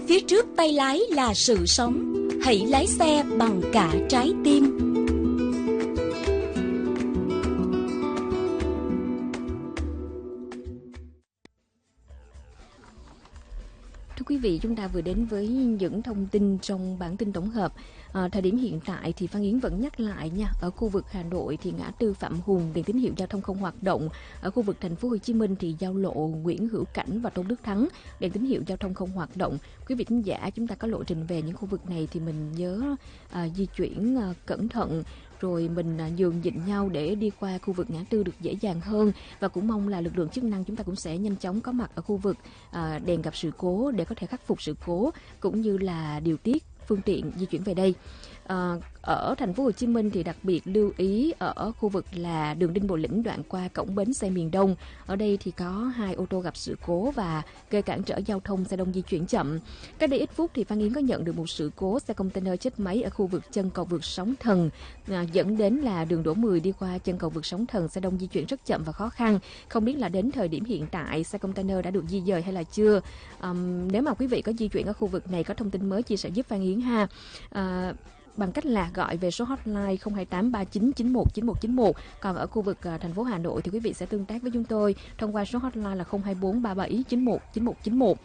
Phía trước tay lái là sự sống, hãy lái xe bằng cả trái tim. Thưa quý vị, chúng ta vừa đến với những thông tin trong bản tin tổng hợp. Thời điểm hiện tại thì Phan Yến vẫn nhắc lại nha, ở khu vực Hà Nội thì ngã tư Phạm Hùng đèn tín hiệu giao thông không hoạt động. Ở khu vực thành phố Hồ Chí Minh thì giao lộ Nguyễn Hữu Cảnh và Tôn Đức Thắng đèn tín hiệu giao thông không hoạt động. Quý vị khán giả, chúng ta có lộ trình về những khu vực này thì mình nhớ di chuyển cẩn thận, rồi mình nhường nhịn nhau để đi qua khu vực ngã tư được dễ dàng hơn. Và cũng mong là lực lượng chức năng chúng ta cũng sẽ nhanh chóng có mặt ở khu vực đèn gặp sự cố để có thể khắc phục sự cố cũng như là điều tiết phương tiện di chuyển về đây. Ở thành phố Hồ Chí Minh thì đặc biệt lưu ý ở khu vực là đường Đinh Bộ Lĩnh đoạn qua cổng bến xe miền Đông. Ở đây thì có 2 ô tô gặp sự cố và gây cản trở giao thông, xe đông di chuyển chậm. Cách đây ít phút thì Phan Yến có nhận được một sự cố xe container chết máy ở khu vực chân cầu vượt Sóng Thần, dẫn đến là đường Đỗ 10 đi qua chân cầu vượt Sóng Thần, xe đông di chuyển rất chậm và khó khăn. Không biết là đến thời điểm hiện tại xe container đã được di dời hay là chưa. Nếu mà quý vị có di chuyển ở khu vực này, có thông tin mới chia sẻ giúp Phan Yến ha. Bằng cách là gọi về số hotline 028 39 91 9191. Còn ở khu vực thành phố Hà Nội thì quý vị sẽ tương tác với chúng tôi thông qua số hotline là 024 37 91 91 91.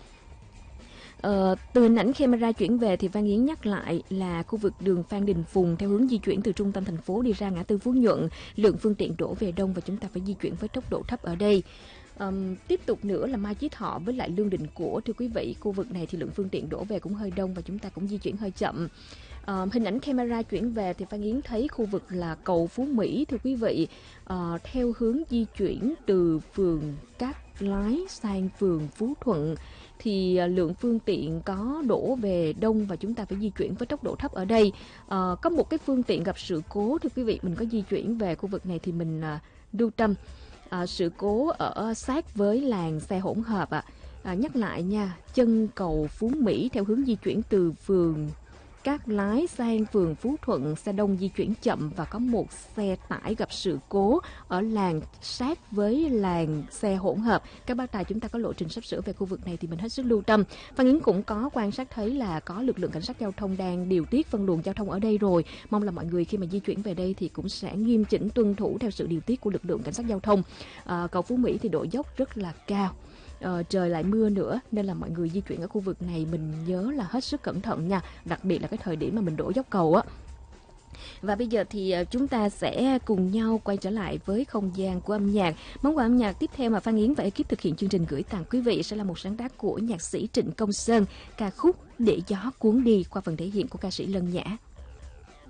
Từ hình ảnh camera chuyển về thì Phan Yến nhắc lại là khu vực đường Phan Đình Phùng theo hướng di chuyển từ trung tâm thành phố đi ra ngã tư Phú Nhuận, lượng phương tiện đổ về đông và chúng ta phải di chuyển với tốc độ thấp ở đây. Tiếp tục nữa là Mai Chí Thọ với lại Lương Định Của, thưa quý vị, khu vực này thì lượng phương tiện đổ về cũng hơi đông và chúng ta cũng di chuyển hơi chậm. Hình ảnh camera chuyển về thì Phan Yến thấy khu vực là cầu Phú Mỹ, thưa quý vị, theo hướng di chuyển từ phường Cát Lái sang phường Phú Thuận thì lượng phương tiện có đổ về đông và chúng ta phải di chuyển với tốc độ thấp ở đây. Có một cái phương tiện gặp sự cố, thưa quý vị, mình có di chuyển về khu vực này thì mình lưu tâm. Sự cố ở sát với làn xe hỗn hợp nhắc lại nha, chân cầu Phú Mỹ theo hướng di chuyển từ phường Cát Lái sang phường Phú Thuận, xe đông di chuyển chậm và có một xe tải gặp sự cố ở làn sát với làn xe hỗn hợp. Các bác tài chúng ta có lộ trình sắp sửa về khu vực này thì mình hết sức lưu tâm. Phan Yến cũng có quan sát thấy là có lực lượng cảnh sát giao thông đang điều tiết phân luồng giao thông ở đây rồi. Mong là mọi người khi mà di chuyển về đây thì cũng sẽ nghiêm chỉnh tuân thủ theo sự điều tiết của lực lượng cảnh sát giao thông. Cầu Phú Mỹ thì độ dốc rất là cao. Trời lại mưa nữa nên là mọi người di chuyển ở khu vực này mình nhớ là hết sức cẩn thận nha, đặc biệt là cái thời điểm mà mình đổ dốc cầu á. Và bây giờ thì chúng ta sẽ cùng nhau quay trở lại với không gian của âm nhạc. Món quà âm nhạc tiếp theo mà Phan Yến và ekip thực hiện chương trình gửi tặng quý vị sẽ là một sáng tác của nhạc sĩ Trịnh Công Sơn, ca khúc Để Gió Cuốn Đi qua phần thể hiện của ca sĩ Lân Nhã.